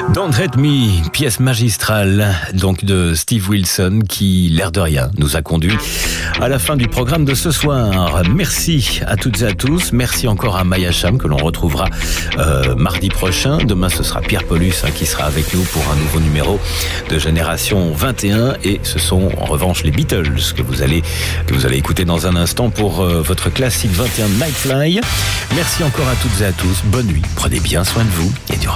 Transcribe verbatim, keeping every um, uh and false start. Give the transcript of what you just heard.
Don't Hate Me, pièce magistrale donc de Steve Wilson qui, l'air de rien, nous a conduit à la fin du programme de ce soir. Merci à toutes et à tous. Merci encore à Maya Cham que l'on retrouvera euh, mardi prochain. Demain, ce sera Pierre Paulus hein, qui sera avec nous pour un nouveau numéro de Génération vingt et un. Et ce sont en revanche les Beatles que vous allez, que vous allez écouter dans un instant pour euh, votre classique vingt et un Nightfly. Merci encore à toutes et à tous. Bonne nuit. Prenez bien soin de vous et du